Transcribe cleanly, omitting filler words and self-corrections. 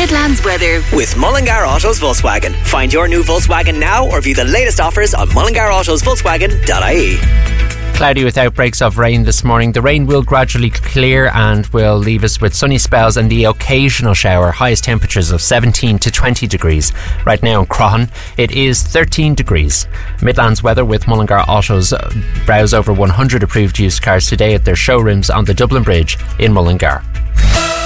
Midlands weather with Mullingar Autos Volkswagen. Find your new Volkswagen now or view the latest offers on mullingarautos.volkswagen.ie. Cloudy with outbreaks of rain this morning. The rain will gradually clear and will leave us with sunny spells and the occasional shower. Highest temperatures of 17 to 20 degrees. Right now in Croghan, it is 13 degrees. Midlands weather with Mullingar Autos. Browse over 100 approved used cars today at their showrooms on the Dublin Bridge in Mullingar.